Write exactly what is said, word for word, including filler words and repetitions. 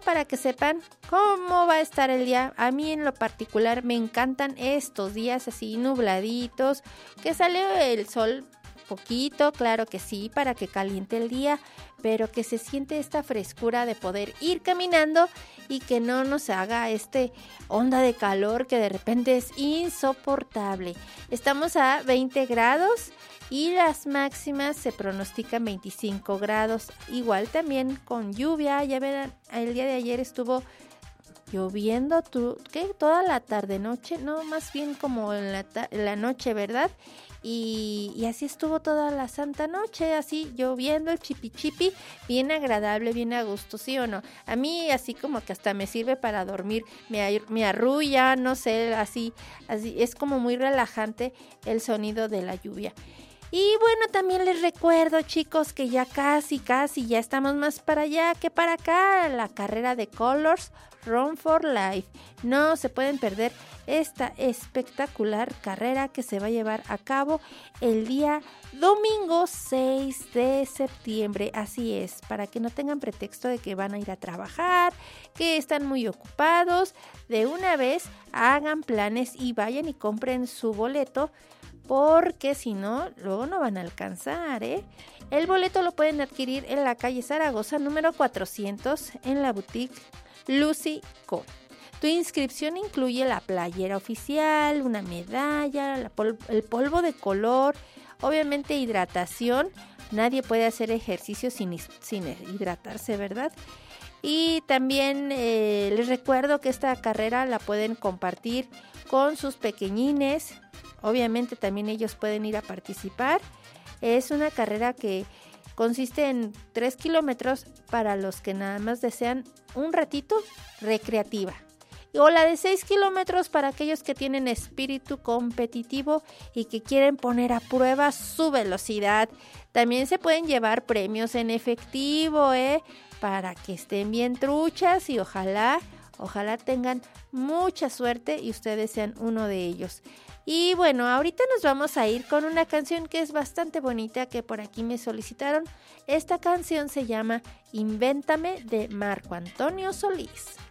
para que sepan cómo va a estar el día. A mí en lo particular me encantan estos días así nubladitos, que sale el sol poquito, claro que sí, para que caliente el día, pero que se siente esta frescura de poder ir caminando y que no nos haga este onda de calor que de repente es insoportable. Estamos a veinte grados y las máximas se pronostican veinticinco grados, igual también con lluvia. Ya verán, el día de ayer estuvo lloviendo, tu, ¿qué? Toda la tarde, noche, no, más bien como en la, ta- en la noche, ¿verdad? Y, y así estuvo toda la santa noche, así lloviendo, el chipi chipi, bien agradable, bien a gusto, ¿sí o no? A mí así como que hasta me sirve para dormir, me, me arrulla, no sé, así, así, es como muy relajante el sonido de la lluvia. Y bueno, también les recuerdo, chicos, que ya casi, casi, ya estamos más para allá que para acá, la carrera de Colors Run for Life. No se pueden perder esta espectacular carrera que se va a llevar a cabo el día domingo seis de septiembre. Así es, para que no tengan pretexto de que van a ir a trabajar, que están muy ocupados. De una vez hagan planes y vayan y compren su boleto, porque si no, luego no van a alcanzar, ¿eh? El boleto lo pueden adquirir en la calle Zaragoza, número cuatrocientos, en la boutique Lucy Co. Tu inscripción incluye la playera oficial, una medalla, la pol- el polvo de color, obviamente hidratación. Nadie puede hacer ejercicio sin, sin hidratarse, ¿verdad? Y también eh, les recuerdo que esta carrera la pueden compartir con sus pequeñines. Obviamente también ellos pueden ir a participar. Es una carrera que consiste en tres kilómetros para los que nada más desean un ratito recreativa. O la de seis kilómetros para aquellos que tienen espíritu competitivo y que quieren poner a prueba su velocidad. También se pueden llevar premios en efectivo, ¿eh? Para que estén bien truchas y ojalá, ojalá tengan mucha suerte y ustedes sean uno de ellos. Y bueno, ahorita nos vamos a ir con una canción que es bastante bonita, que por aquí me solicitaron. Esta canción se llama Invéntame, de Marco Antonio Solís.